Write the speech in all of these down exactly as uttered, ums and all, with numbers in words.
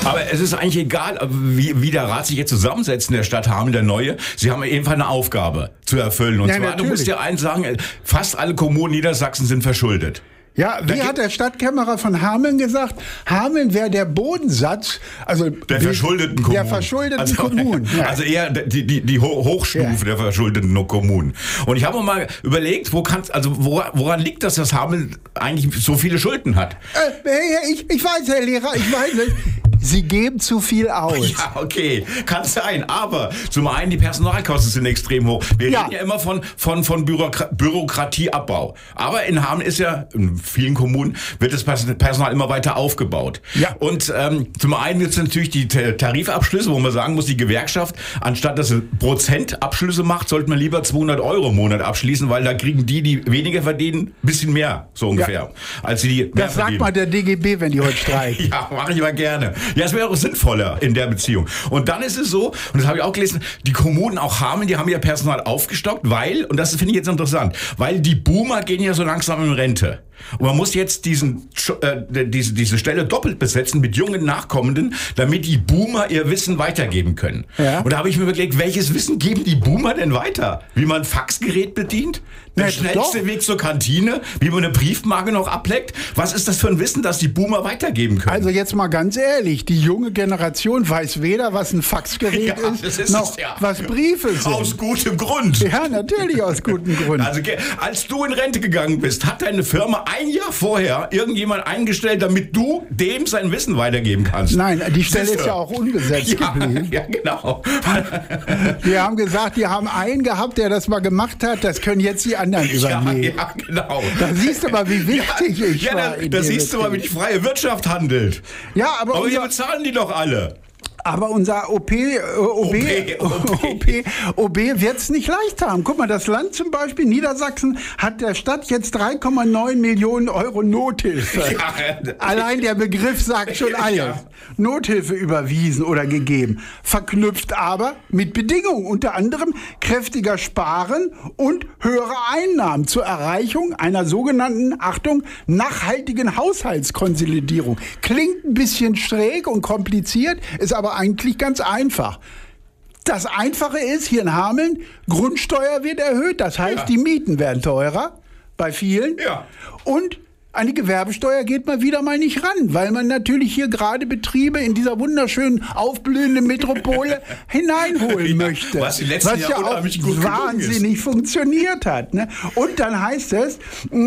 Aber es ist eigentlich egal, wie, wie der Rat sich jetzt zusammensetzt in der Stadt Hameln, der neue. Sie haben jedenfalls eine Aufgabe zu erfüllen. Und ja, zwar, natürlich. du musst dir eins sagen, fast alle Kommunen Niedersachsen sind verschuldet. Ja, wie hat der Stadtkämmerer von Hameln gesagt? Hameln wäre der Bodensatz, also der verschuldeten Kommunen. Der verschuldeten also, Kommunen. Ja. Also eher die, die, die Hochstufe ja. der verschuldeten Kommunen. Und ich habe mir mal überlegt, wo kannst, also woran, woran liegt das, dass Hameln eigentlich so viele Schulden hat? Äh, ich, ich weiß, Herr Lehrer, ich weiß es. Sie geben zu viel aus. Ja, okay, kann sein. Aber zum einen, die Personalkosten sind extrem hoch. Wir ja. reden ja immer von, von, von Bürokra- Bürokratieabbau. Aber in Hameln ist ja, in vielen Kommunen wird das Personal immer weiter aufgebaut. Ja. Und ähm, zum einen gibt es natürlich die Tarifabschlüsse, wo man sagen muss, die Gewerkschaft, anstatt dass sie Prozentabschlüsse macht, sollte man lieber zweihundert Euro im Monat abschließen, weil da kriegen die, die weniger verdienen, ein bisschen mehr, so ungefähr. Ja. Als die, die mehr das sagt mal der D G B, wenn die heute streiken. Ja, mache ich mal gerne. Ja, es wäre auch sinnvoller in der Beziehung. Und dann ist es so, und das habe ich auch gelesen, die Kommunen, auch Hameln, die haben ja Personal aufgestockt, weil, und das finde ich jetzt interessant, weil die Boomer gehen ja so langsam in Rente. Und man muss jetzt diesen, äh, diese, diese Stelle doppelt besetzen mit jungen Nachkommenden, damit die Boomer ihr Wissen weitergeben können. Ja. Und da habe ich mir überlegt, welches Wissen geben die Boomer denn weiter? Wie man ein Faxgerät bedient? Der ja, schnellste doch. Weg zur Kantine? Wie man eine Briefmarke noch ableckt? Was ist das für ein Wissen, das die Boomer weitergeben können? Also jetzt mal ganz ehrlich, die junge Generation weiß weder, was ein Faxgerät ja, ist, ist, noch es, ja. was Briefe sind. Aus gutem Grund. Ja, natürlich aus gutem Grund. Also als du in Rente gegangen bist, hat deine Firma ein Jahr vorher irgendjemand eingestellt, damit du dem sein Wissen weitergeben kannst. Nein, die Stelle ist ja auch unbesetzt ja, geblieben. Ja, genau. Wir haben gesagt, die haben einen gehabt, der das mal gemacht hat, das können jetzt die anderen übernehmen. Ja, ja, genau. Da siehst du mal, wie wichtig ja, ich ja, war. Da, da siehst du mal, wie die freie Wirtschaft handelt. Ja, aber, aber unser, hier bezahlen die doch alle. Aber unser O P, äh, O B, O B, O B wird es nicht leicht haben. Guck mal, das Land zum Beispiel, Niedersachsen, hat der Stadt jetzt drei Komma neun Millionen Euro Nothilfe. Ja. Allein der Begriff sagt schon alles. Ja. Nothilfe überwiesen oder gegeben. Verknüpft aber mit Bedingungen, unter anderem kräftiger Sparen und höhere Einnahmen zur Erreichung einer sogenannten, Achtung, nachhaltigen Haushaltskonsolidierung. Klingt ein bisschen schräg und kompliziert, ist aber eigentlich ganz einfach. Das Einfache ist, hier in Hameln, Grundsteuer wird erhöht, das heißt, ja. die Mieten werden teurer, bei vielen. Ja. Und an die Gewerbesteuer geht man wieder mal nicht ran, weil man natürlich hier gerade Betriebe in dieser wunderschönen, aufblühenden Metropole hineinholen ja, möchte. Was, die letzten was ja Jahre auch wahnsinnig funktioniert hat. Ne? Und dann heißt es,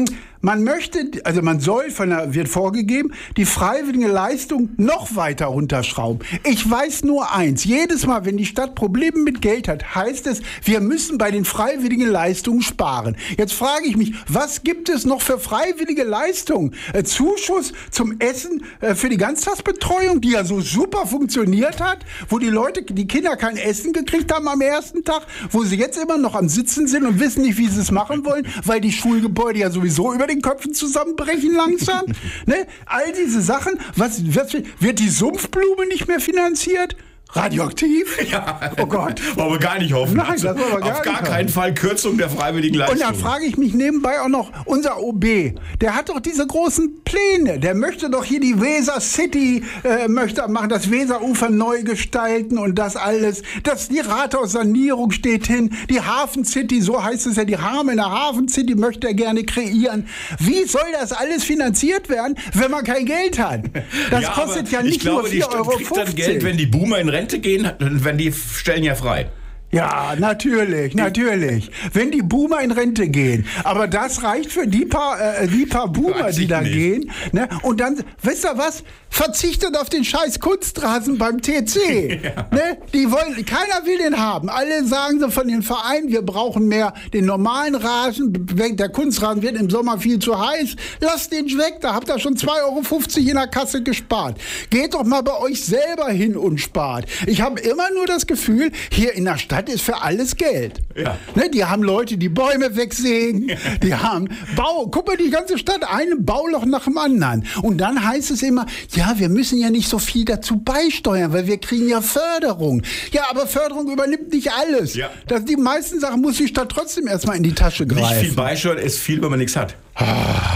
man möchte, also man soll, von der, wird vorgegeben, die freiwillige Leistung noch weiter runterschrauben. Ich weiß nur eins, jedes Mal, wenn die Stadt Probleme mit Geld hat, heißt es, wir müssen bei den freiwilligen Leistungen sparen. Jetzt frage ich mich, was gibt es noch für freiwillige Leistungen? Äh, Zuschuss zum Essen äh, für die Ganztagsbetreuung, die ja so super funktioniert hat, wo die Leute, die Kinder kein Essen gekriegt haben am ersten Tag, wo sie jetzt immer noch am Sitzen sind und wissen nicht, wie sie es machen wollen, weil die Schulgebäude ja sowieso über den Köpfen zusammenbrechen langsam. Ne? All diese Sachen. Was, was, wird die Sumpfblume nicht mehr finanziert? Radioaktiv? Ja. Oh Gott. Wollen wir gar nicht hoffen. Nein, das wollen wir gar Auf gar nicht keinen hoffen. Fall Kürzung der freiwilligen Leistung. Und dann frage ich mich nebenbei auch noch, unser O B, der hat doch diese großen Pläne. Der möchte doch hier die Weser City äh, möchte machen, das Weserufer neu gestalten und das alles. Das, die Rathaussanierung steht hin. Die Hafen City, so heißt es ja, die Hamelner Hafen City möchte er gerne kreieren. Wie soll das alles finanziert werden, wenn man kein Geld hat? Das ja, kostet ja nicht glaube, nur vier Euro fünfzig. Ich glaube, die Stadt kriegt dann Geld, wenn die Boomer in Rente gehen, wenn die stellen ja frei. Ja, natürlich, natürlich. Wenn die Boomer in Rente gehen. Aber das reicht für die paar, äh, die paar Boomer, die da nicht. gehen. Ne? Und dann, wisst ihr was? Verzichtet auf den scheiß Kunstrasen beim T C. Ja. Ne? Die wollen, keiner will den haben. Alle sagen so von den Vereinen, wir brauchen mehr den normalen Rasen. Der Kunstrasen wird im Sommer viel zu heiß. Lasst den weg, da habt ihr schon zwei Euro fünfzig in der Kasse gespart. Geht doch mal bei euch selber hin und spart. Ich habe immer nur das Gefühl, hier in der Stadt ist für alles Geld. Ja. Ne, die haben Leute, die Bäume wegsägen, die haben Bau, guck mal, die ganze Stadt, ein Bauloch nach dem anderen. Und dann heißt es immer, ja, wir müssen ja nicht so viel dazu beisteuern, weil wir kriegen ja Förderung. Ja, aber Förderung übernimmt nicht alles. Ja. Das, die meisten Sachen muss die Stadt trotzdem erstmal in die Tasche greifen. Nicht viel beisteuern ist viel, wenn man nichts hat. Ah.